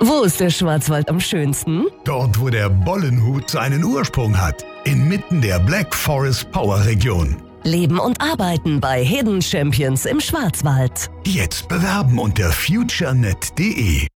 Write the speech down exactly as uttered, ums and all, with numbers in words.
Wo ist der Schwarzwald am schönsten? Dort, wo der Bollenhut seinen Ursprung hat. Inmitten der Black Forest Power Region. Leben und arbeiten bei Hidden Champions im Schwarzwald. Jetzt bewerben unter futurenet punkt de.